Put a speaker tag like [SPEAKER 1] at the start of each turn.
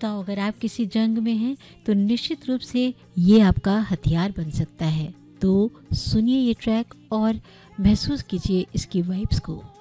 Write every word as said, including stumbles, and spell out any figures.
[SPEAKER 1] श्रोताओं, अगर आप किसी जंग में हैं तो निश्चित रूप से ये आपका हथियार बन सकता है। तो सुनिए ये ट्रैक और महसूस कीजिए इसकी वाइब्स को।